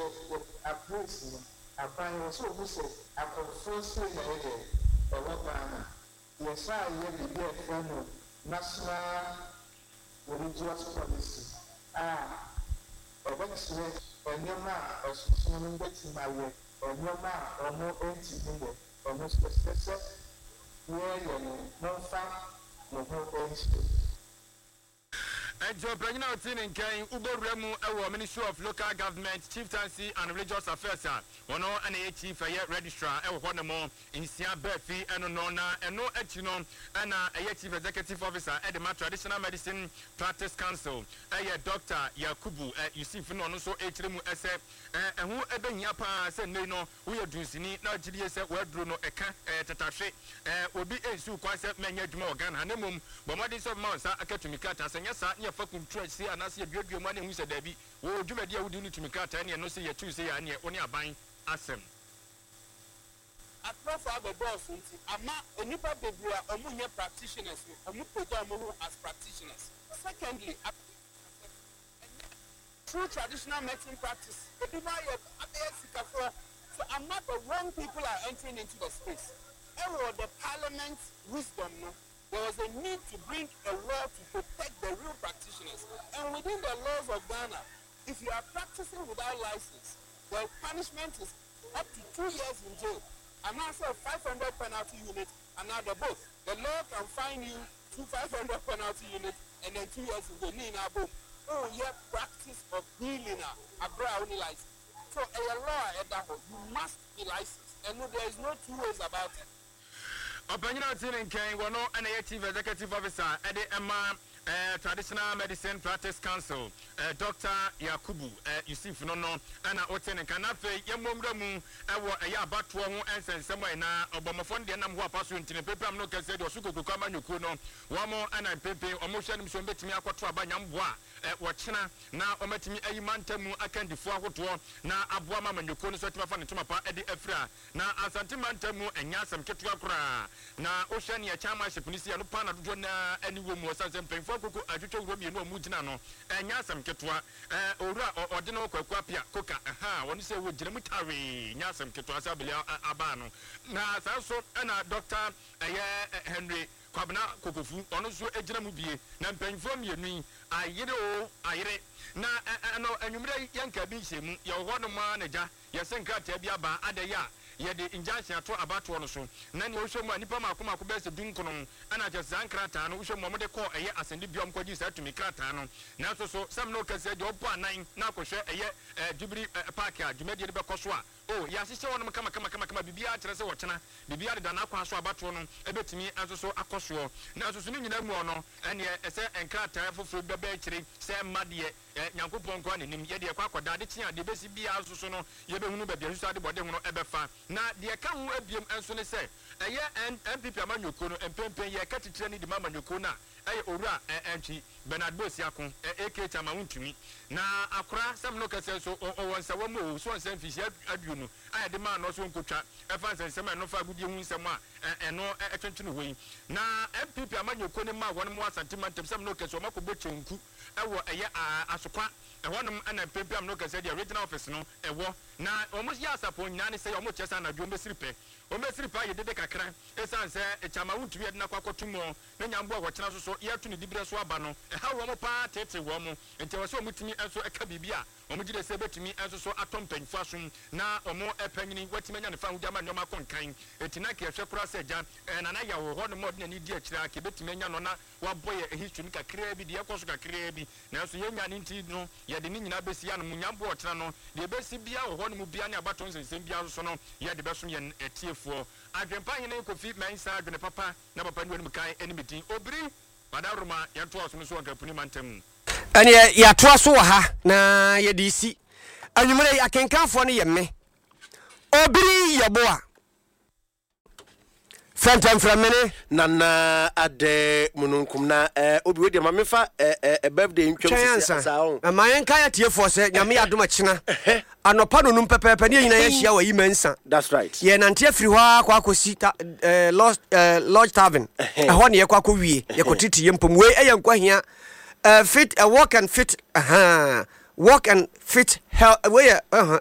a place, a fine was so who said, I confirm saying a Ghana. Yes, I will be a friend of national religious policy. Eventually, and your man, or someone getting my way, or your man, or no empty window, or no successor, where you no fun, no empty. And Joe Pregnant in Kane, Ubo Remu, our Ministry of Local Government, Chieftaincy and Religious Affairs, one and a chief, a registrar, one more in Sia Befi, and Nona, and no Etinon, and a chief executive officer at the Traditional Medicine Practice Council, a Dr. Yakubu, you see, for so Etrimu SF, and who even Yapa said, no, we are doing now GDS, where Bruno Eka, Tatashi, will be a su quite many more gun, Hanemum, but what is of Monsa, Akatumikata, and yes, I fucking try see and I see a good money who said Debbie, oh, do idea would you need to make out any and no say a Tuesday and yet only a buying assem. I prefer the boss, I'm not a new baby, a new practitioners, a new program as practitioners. Secondly, through traditional medicine practice, so I'm not the wrong people are entering into the space. Error the parliament's wisdom. There was a need to bring a law to protect the real practitioners. And within the laws of Ghana, if you are practicing without license, the punishment is up to 2 years in jail. And also a 500 penalty unit, and now the both. The law can fine you 500 penalty units and then 2 years in jail. Oh, yeah, practice of healing a brown license. So a law at that you must be licensed. And there is no two ways about it. Opinion in Kane, one and a chief executive officer, Eddie Emma, Traditional Medicine Practice Council, Dr. Yakubu, you see, no, and Oten and Kanafe, Yamumu, a Yabatwa, and somewhere now, Obamaphone, the number of persons in the paper, I'm not considered or Suku Kama Yukuno, one more and I'm Pepe, or motion, so bet me a quatra by Yambwa, Wachina, now omet me a man temu, I can defer what one, now Abuama and Yukuno, so to my fan to my pa Eddie Efra, now Asantimantemu and Yasam Ketuakra, now Oceania Chama, Police, and Pana, any woman was as Kuku, I told Robbie no Mutinano, and Yasam Ketua, Ora or Dino Quapia, Coca, when you say with Jemitari, Yasam Ketua Sabia Abano. Now, so, and Dr. Henry Kwabna Kokofu, honestly, a Jemubi, Nampeng from you, I read. Now, and you may young Kabishim, your one manager, Yasenka Tabiaba, Adaya. Yet the injunction about one so. Nan you show my Nipama Kubes Dunkono, and I just Zankratano, which Mamma call a year as in the Biom Kodis to me Kratano. Now so some locals said your poor 9 now share a year Jubilee Parker, Jumedia Bacoswa. Oh, yes, it's one come Bibia Teresa Watana, Bibia Danaqua about one, a bit to me as so a coswo. Now so soon you know, and yet a set and crat for the battery, Sam Madia, Yankupon Guanin, Yedia Quaco, Daditia, the basic Bia Susono, Yabunu, but you started by them ever fan. Now, the account will be and soon say, a year and MPP Amanukono and Pempe, ya Catitani, the Mamma Nukona, a Ora, and Bernard Bosiakon, a.k. Tamaun to me. Now, Accra, some local says so, or once a woman, so and send fish at you. I demand also Kucha, a fans and some no good you somewhere, and no attention away. Now, MPP Amanukonima, one more sentiment of some locals or Mako Butchunku, a year as a quack, and one and a paper I'm looking at the original office, no, a war. Now, almost yes upon Nani say almost just an adjumbe slipe. Almost reply, you did a crack. As I say, a chamaut to be at Nakako tomorrow, then Yambo, what chance so here to the Dibra Swabano, a how one part, it's a woman, and there was so much me as a cabibia, or would you say to me as so a tom pen fashion, now or more a penny, what man and found Yaman Yomakon kind, a Tinaki, a Shakra said, and Anaya or one more than idiot, Chiraki, bet me on one boy, a history, a creaby, the Akoska creaby, now so young and intino, yet the Nina Bessian, Munyambo, Trano, the Bessibia, or one Mubiana buttons and Simbia Sono, yet the Bessian a tear for. I can buy a name of feet, my side, and a papa, never pen when Mukai, any meeting, Obri, Padaruma, Yantos, Musuan, Punimantem. And yet, ya Twasoha, na ye DC. And you may I can come for me. Obri, your boy. Phantom from many Nana Ade Mununkumna, Obi, the Mamifa, a birthday in Chance. And my entire tear for said, Yamia Dumachina, and no Panum Pepper, Penny in a shower immense. That's right. Yen Antia Friwa, Quacosita, lost Lodge Tavern, a 1 year Quacovi, Yakotiti, Yampum, way I am quite here. Fit a walk and fit, walk and fit, where,